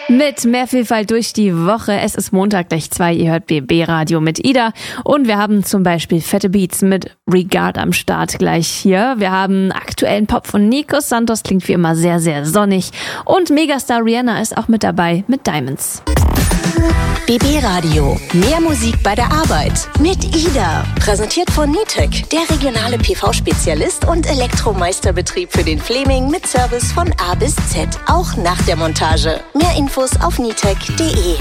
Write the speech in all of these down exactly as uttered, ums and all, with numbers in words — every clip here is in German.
Mit mehr Vielfalt durch die Woche. Es ist Montag gleich zwei. Ihr hört B B Radio mit Ida. Und wir haben zum Beispiel fette Beats mit Regard am Start gleich hier. Wir haben aktuellen Pop von Nico Santos. Klingt wie immer sehr, sehr sonnig. Und Megastar Rihanna ist auch mit dabei mit Diamonds. B B Radio. Mehr Musik bei der Arbeit. Mit Ida. Präsentiert von Nitec, der regionale P V-Spezialist und Elektromeisterbetrieb für den Fleming mit Service von A bis Z. Auch nach der Montage. Mehr Infos auf nitec punkt de.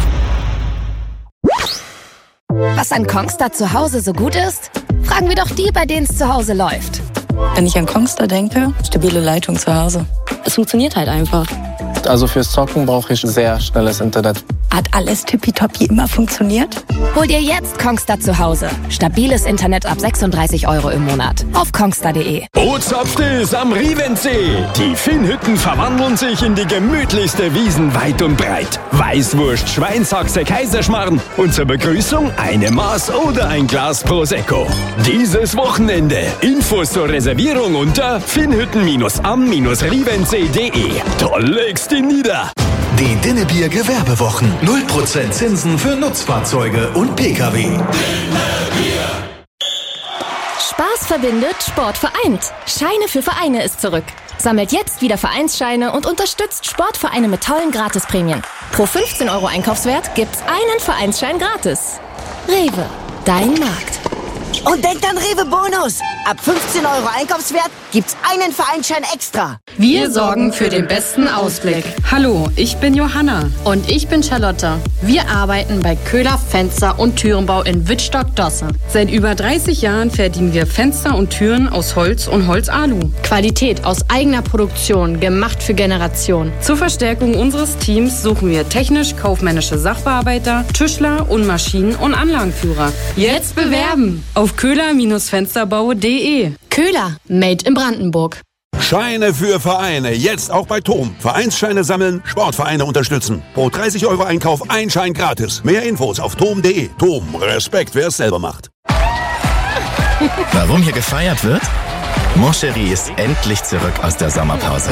Was an Kongstar zu Hause so gut ist? Fragen wir doch die, bei denen es zu Hause läuft. Wenn ich an Kongstar denke, stabile Leitung zu Hause. Es funktioniert halt einfach. Also fürs Zocken brauche ich sehr schnelles Internet. Hat alles tippitoppi immer funktioniert? Hol dir jetzt Kongstar zu Hause. Stabiles Internet ab sechsunddreißig Euro im Monat. Auf kongstar punkt de. Ozapftes am Rievensee. Die Finnhütten verwandeln sich in die gemütlichste Wiesen weit und breit. Weißwurst, Schweinshaxe, Kaiserschmarrn und zur Begrüßung eine Maß oder ein Glas Prosecco. Dieses Wochenende. Infos zur Reservierung unter finnhütten am rievensee punkt de. Da legst du nieder. Die Dinnebier Gewerbewochen. null Prozent Zinsen für Nutzfahrzeuge und Pkw. Spaß verbindet, Sport vereint. Scheine für Vereine ist zurück. Sammelt jetzt wieder Vereinsscheine und unterstützt Sportvereine mit tollen Gratisprämien. Pro fünfzehn Euro Einkaufswert gibt's einen Vereinsschein gratis. Rewe, dein Markt. Und denkt an Rewe Bonus. Ab fünfzehn Euro Einkaufswert gibt's einen Vereinsschein extra. Wir sorgen für den besten Ausblick. Hallo, ich bin Johanna. Und ich bin Charlotte. Wir arbeiten bei Köhler Fenster- und Türenbau in Wittstock-Dosse. Seit über dreißig Jahren fertigen wir Fenster und Türen aus Holz und Holzalu. Qualität aus eigener Produktion, gemacht für Generationen. Zur Verstärkung unseres Teams suchen wir technisch-kaufmännische Sachbearbeiter, Tischler und Maschinen- und Anlagenführer. Jetzt bewerben auf köhler Fensterbau punkt de. Köhler, made in Brandenburg. Scheine für Vereine, jetzt auch bei T O M. Vereinsscheine sammeln, Sportvereine unterstützen. Pro dreißig Euro Einkauf ein Schein gratis. Mehr Infos auf tom punkt de. T O M, Respekt, wer es selber macht. Warum hier gefeiert wird? Moncherie ist endlich zurück aus der Sommerpause.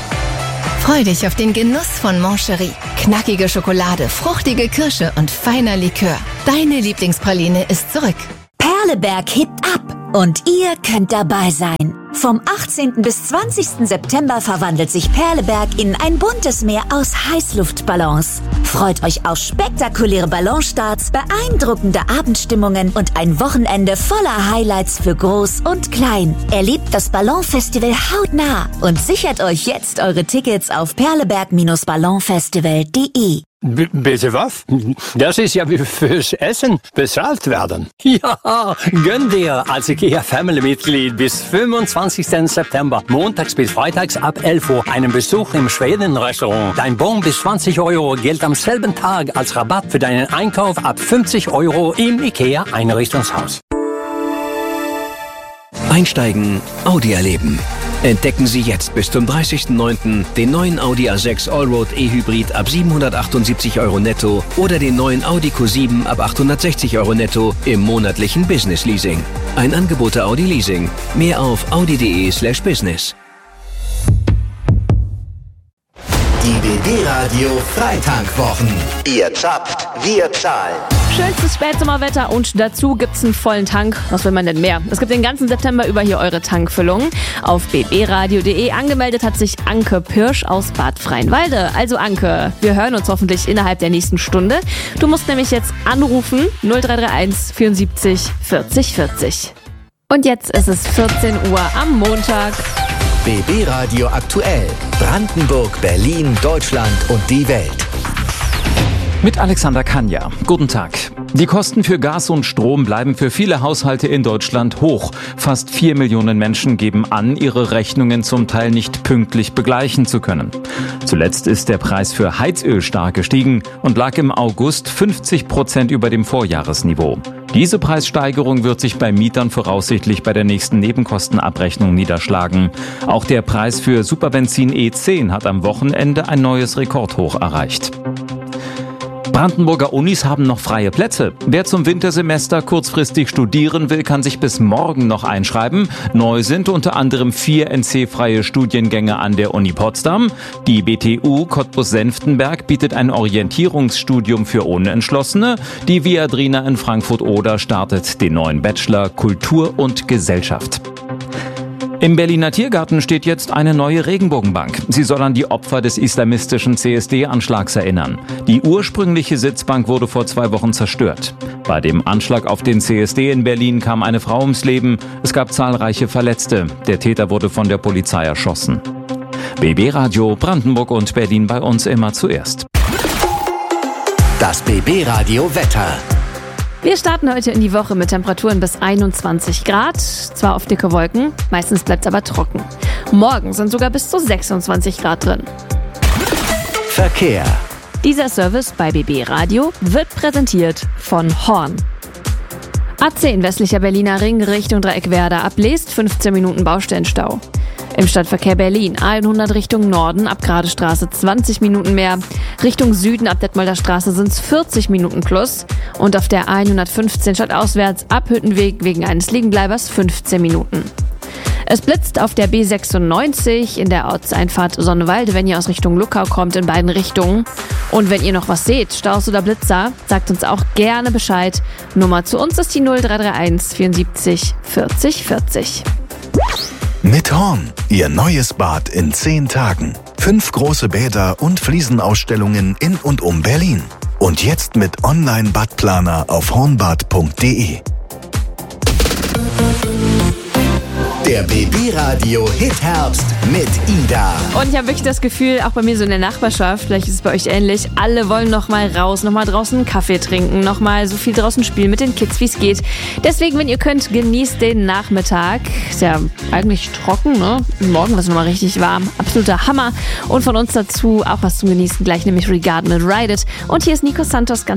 Freu dich auf den Genuss von Moncherie. Knackige Schokolade, fruchtige Kirsche und feiner Likör. Deine Lieblingspraline ist zurück. Perleberg hebt ab und ihr könnt dabei sein. Vom achtzehnten bis zwanzigsten September verwandelt sich Perleberg in ein buntes Meer aus Heißluftballons. Freut euch auf spektakuläre Ballonstarts, beeindruckende Abendstimmungen und ein Wochenende voller Highlights für Groß und Klein. Erlebt das Ballonfestival hautnah und sichert euch jetzt eure Tickets auf perleberg ballonfestival punkt de. B- bitte was? Das ist ja wie fürs Essen bezahlt werden. Ja, gönn dir als IKEA-Family-Mitglied bis fünfundzwanzigsten September, montags bis freitags ab elf Uhr, einen Besuch im Schweden-Restaurant. Dein Bon bis zwanzig Euro gilt am selben Tag als Rabatt für deinen Einkauf ab fünfzig Euro im IKEA-Einrichtungshaus. Einsteigen, Audi erleben. Entdecken Sie jetzt bis zum dreißigsten neunten den neuen Audi A sechs Allroad E-Hybrid ab siebenhundertachtundsiebzig Euro netto oder den neuen Audi Q sieben ab achthundertsechzig Euro netto im monatlichen Business Leasing. Ein Angebot der Audi Leasing. Mehr auf audi punkt de slash business. Die B B Radio Freitankwochen. Ihr zapft, wir zahlen. Schönstes Spätsommerwetter und dazu gibt's einen vollen Tank. Was will man denn mehr? Es gibt den ganzen September über hier eure Tankfüllung. Auf b b radio punkt de angemeldet hat sich Anke Pirsch aus Bad Freienwalde. Also Anke, wir hören uns hoffentlich innerhalb der nächsten Stunde. Du musst nämlich jetzt anrufen null drei drei eins vierundsiebzig vierzig vierzig. Und jetzt ist es vierzehn Uhr am Montag. B B Radio aktuell. Brandenburg, Berlin, Deutschland und die Welt. Mit Alexander Kanja. Guten Tag. Die Kosten für Gas und Strom bleiben für viele Haushalte in Deutschland hoch. Fast vier Millionen Menschen geben an, ihre Rechnungen zum Teil nicht pünktlich begleichen zu können. Zuletzt ist der Preis für Heizöl stark gestiegen und lag im August fünfzig Prozent über dem Vorjahresniveau. Diese Preissteigerung wird sich bei Mietern voraussichtlich bei der nächsten Nebenkostenabrechnung niederschlagen. Auch der Preis für Superbenzin E zehn hat am Wochenende ein neues Rekordhoch erreicht. Brandenburger Unis haben noch freie Plätze. Wer zum Wintersemester kurzfristig studieren will, kann sich bis morgen noch einschreiben. Neu sind unter anderem vier N C-freie Studiengänge an der Uni Potsdam. Die B T U Cottbus-Senftenberg bietet ein Orientierungsstudium für Unentschlossene. Die Viadrina in Frankfurt-Oder startet den neuen Bachelor Kultur und Gesellschaft. Im Berliner Tiergarten steht jetzt eine neue Regenbogenbank. Sie soll an die Opfer des islamistischen C S D-Anschlags erinnern. Die ursprüngliche Sitzbank wurde vor zwei Wochen zerstört. Bei dem Anschlag auf den C S D in Berlin kam eine Frau ums Leben. Es gab zahlreiche Verletzte. Der Täter wurde von der Polizei erschossen. B B Radio Brandenburg und Berlin bei uns immer zuerst. Das B B Radio Wetter. Wir starten heute in die Woche mit Temperaturen bis einundzwanzig Grad, zwar auf dicke Wolken, meistens bleibt es aber trocken. Morgen sind sogar bis zu sechsundzwanzig Grad drin. Verkehr. Dieser Service bei B B Radio wird präsentiert von Horn. A zehn westlicher Berliner Ring Richtung Dreieckwerder ablest fünfzehn Minuten Baustellenstau. Im Stadtverkehr Berlin hundert Richtung Norden ab Gradestraße zwanzig Minuten mehr. Richtung Süden ab Detmolder Straße sind es vierzig Minuten plus. Und auf der hundertfünfzehn stadtauswärts ab Hüttenweg wegen eines Liegenbleibers fünfzehn Minuten. Es blitzt auf der B sechsundneunzig in der Ortseinfahrt Sonnewalde, wenn ihr aus Richtung Luckau kommt, in beiden Richtungen. Und wenn ihr noch was seht, Staus oder Blitzer, sagt uns auch gerne Bescheid. Nummer zu uns ist die null drei drei eins vierundsiebzig vierzig vierzig. Mit Horn, Ihr neues Bad in zehn Tagen. Fünf große Bäder und Fliesenausstellungen in und um Berlin. Und jetzt mit Online-Badplaner auf hornbad punkt de. Der B B Radio Hit-Herbst mit Ida. Und ich habe wirklich das Gefühl, auch bei mir so in der Nachbarschaft, vielleicht ist es bei euch ähnlich, alle wollen noch mal raus, noch mal draußen einen Kaffee trinken, noch mal so viel draußen spielen mit den Kids, wie es geht. Deswegen, wenn ihr könnt, genießt den Nachmittag. Ist ja eigentlich trocken, ne? Morgen wird es noch mal richtig warm. Absoluter Hammer. Und von uns dazu auch was zum Genießen, gleich nämlich Regard mit Ride It. Und hier ist Nico Santos ganz